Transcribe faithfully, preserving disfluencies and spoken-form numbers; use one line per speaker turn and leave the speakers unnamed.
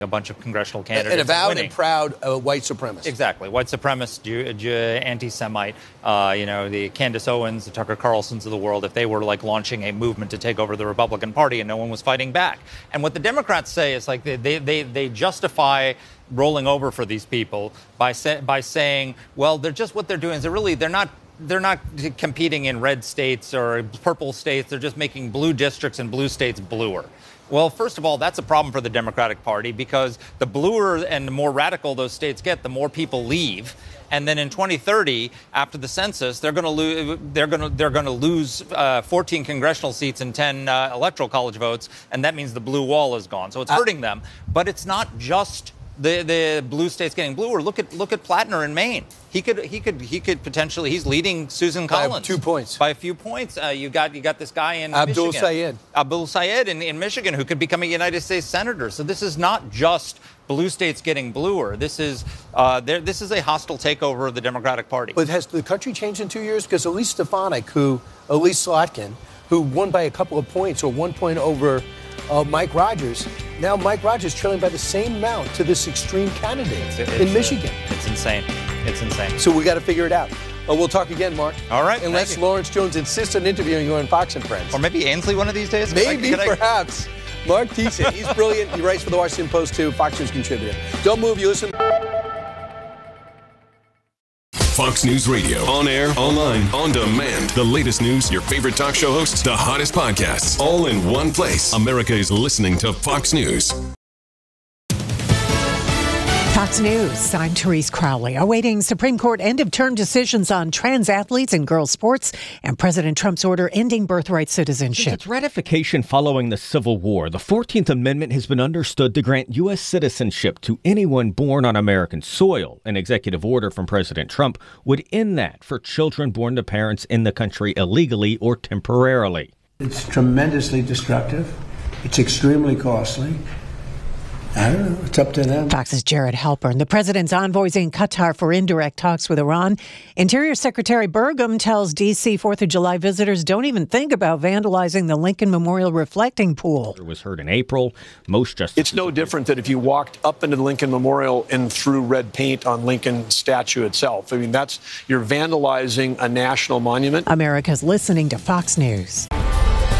a bunch of congressional candidates.
And avowed
winning.
and proud uh, white supremacist.
Exactly. White supremacist, Jew, Jew, anti-Semite, uh, you know, the Candace Owens, the Tucker Carlsons of the world, if they were like launching a movement to take over the Republican Party and no one was fighting back. And what the Democrats say is like they, they, they, they justify rolling over for these people by, say, by saying, well, they're just what they're doing is they're really, they're not They're not competing in red states or purple states. They're just making blue districts and blue states bluer. Well, first of all, that's a problem for the Democratic Party because the bluer and the more radical those states get, the more people leave. And then in twenty thirty, after the census, they're going to lose. They're going to they're going to lose uh, fourteen congressional seats and ten uh, electoral college votes, and that means the blue wall is gone. So it's hurting uh, them. But it's not just the the blue states getting bluer. Look at look at Plattner in Maine. He could he could he could potentially. He's leading Susan Collins
by two points.
By a few points. Uh, you got you got this guy in
Abdul
Michigan,
Sayed.
Abdul Sayed in, in Michigan, who could become a United States senator. So this is not just blue states getting bluer. This is uh, there. This is a hostile takeover of the Democratic Party.
But has the country changed in two years? Because Elise Stefanik, who Elise Slotkin, who won by a couple of points or one point over uh, Mike Rogers. Now Mike Rogers trailing by the same amount to this extreme candidate
it's, it's,
in Michigan.
Uh, it's insane. It's insane.
So we got to figure it out. Uh, we'll talk again, Mark.
All right.
Unless Lawrence Jones insists on interviewing you on Fox and Friends.
Or maybe Ainsley one of these days.
Maybe,
I,
perhaps. I... Mark Thiessen. He's brilliant. He writes for the Washington Post, too. Fox News contributor. Don't move. You listen.
Fox News Radio. On air, online, on demand. The latest news, your favorite talk show hosts, the hottest podcasts, all in one place. America is listening to Fox News.
Fox News, I'm Therese Crowley. Awaiting Supreme Court end-of-term decisions on trans athletes in girls' sports and President Trump's order ending birthright citizenship.
Since its ratification following the Civil War, the fourteenth Amendment has been understood to grant U S citizenship to anyone born on American soil. An executive order from President Trump would end that for children born to parents in the country illegally or temporarily.
It's tremendously destructive. It's extremely costly. I don't know. It's up to them.
Fox's Jared Halpern. The president's envoys in Qatar for indirect talks with Iran. Interior Secretary Burgum tells D C fourth of July visitors don't even think about vandalizing the Lincoln Memorial reflecting pool.
It was heard in April. Most justices.
It's no different than if you walked up into the Lincoln Memorial and threw red paint on Lincoln statue itself. I mean, that's you're vandalizing a national monument.
America's listening to Fox News.